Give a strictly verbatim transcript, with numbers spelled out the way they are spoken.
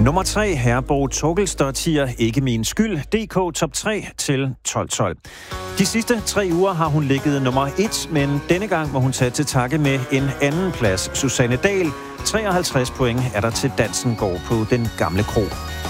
Nummer tre, Herbo Torgelsdottir, Ikke min skyld, D K top tre til tolv tolv. De sidste tre uger har hun ligget nummer et, men denne gang må hun tage til takke med en anden plads. Susanne Dahl, treoghalvtreds point er der til Dansen går på Den Gamle Kro.